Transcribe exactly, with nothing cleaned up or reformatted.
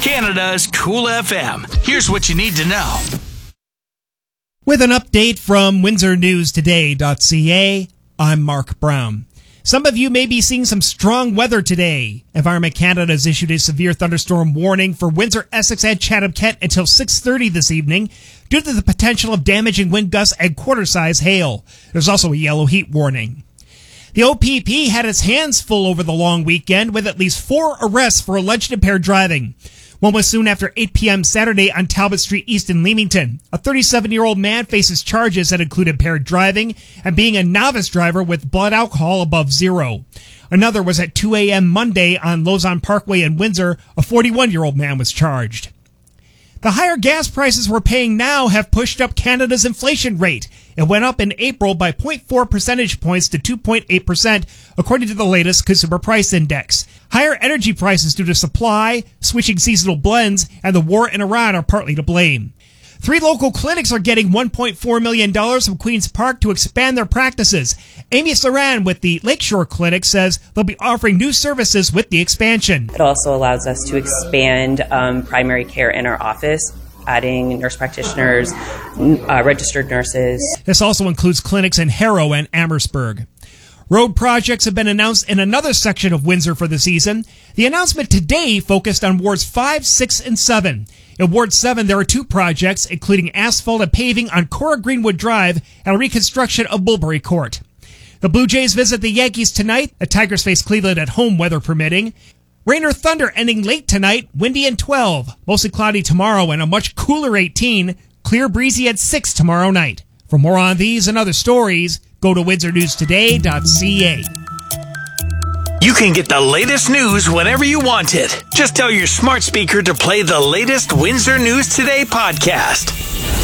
Canada's Cool F M. Here's what you need to know. With an update from Windsor News Today dot C A, I'm Mark Brown. Some of you may be seeing some strong weather today. Environment Canada has issued a severe thunderstorm warning for Windsor, Essex, and Chatham-Kent until six thirty this evening due to the potential of damaging wind gusts and quarter-size hail. There's also a yellow heat warning. The O P P had its hands full over the long weekend with at least four arrests for alleged impaired driving. One was soon after eight p.m. Saturday on Talbot Street East in Leamington. A thirty-seven-year-old man faces charges that include impaired driving and being a novice driver with blood alcohol above zero. Another was at two a.m. Monday on Lausanne Parkway in Windsor. A forty-one-year-old man was charged. The higher gas prices we're paying now have pushed up Canada's inflation rate. It went up in April by zero point four percentage points to two point eight percent, according to the latest Consumer Price Index. Higher energy prices due to supply, switching seasonal blends, and the war in Iran are partly to blame. Three local clinics are getting one point four million dollars from Queen's Park to expand their practices. Amy Saran with the Lakeshore Clinic says they'll be offering new services with the expansion. It also allows us to expand um, primary care in our office, adding nurse practitioners, uh, registered nurses. This also includes clinics in Harrow and Amherstburg. Road projects have been announced in another section of Windsor for the season. The announcement today focused on wards five, six, and seven. In Ward seven, there are two projects, including asphalt and paving on Cora Greenwood Drive and reconstruction of Mulberry Court. The Blue Jays visit the Yankees tonight. The Tigers face Cleveland at home, weather permitting. Rain or thunder ending late tonight, windy at twelve. Mostly cloudy tomorrow and a much cooler eighteen. Clear breezy at six tomorrow night. For more on these and other stories, go to Windsor News Today dot C A. You can get the latest news whenever you want it. Just tell your smart speaker to play the latest Windsor News Today podcast.